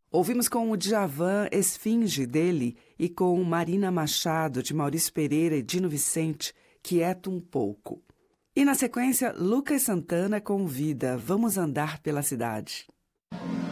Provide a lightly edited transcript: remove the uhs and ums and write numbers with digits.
Ouvimos com o Djavan Esfinge dele e com Marina Machado, de Maurício Pereira e Dino Vicente, Quieto um Pouco. E na sequência, Lucas Santana com Vida, Vamos Andar pela Cidade.